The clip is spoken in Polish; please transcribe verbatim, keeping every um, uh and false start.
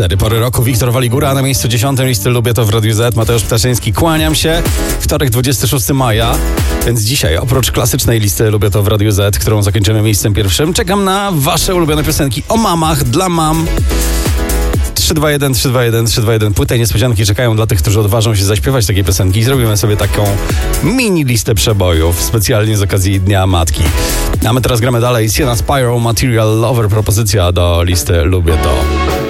Cztery pory roku. Wiktor Waligura na miejscu dziesiątym listy Lubię to w Radiu Z. Mateusz Ptaszyński, kłaniam się. Wtorek, dwudziestego szóstego maja. Więc dzisiaj, oprócz klasycznej listy Lubię to w Radiu Z, którą zakończymy miejscem pierwszym, czekam na wasze ulubione piosenki o mamach, dla mam. trzy dwa jeden, trzy dwa jeden, trzy dwa jeden. Płyty i niespodzianki czekają dla tych, którzy odważą się zaśpiewać takie piosenki i zrobimy sobie taką mini listę przebojów specjalnie z okazji Dnia Matki. A my teraz gramy dalej. Sienna Spyro, Material Lover, propozycja do listy Lubię to.